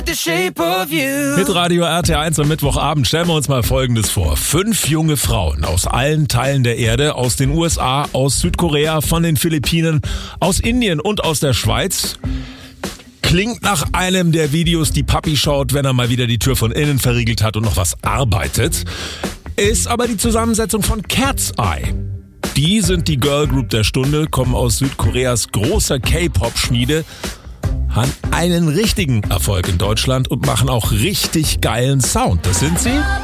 Mit Radio RT1 am Mittwochabend stellen wir uns mal Folgendes vor. 5 junge Frauen aus allen Teilen der Erde, aus den USA, aus Südkorea, von den Philippinen, aus Indien und aus der Schweiz. Klingt nach einem der Videos, die Papi schaut, wenn er mal wieder die Tür von innen verriegelt hat und noch was arbeitet. Ist aber die Zusammensetzung von Cat's Eye. Die sind die Girl Group der Stunde, kommen aus Südkoreas großer K-Pop-Schmiede, haben einen richtigen Erfolg in Deutschland und machen auch richtig geilen Sound. Das sind sie.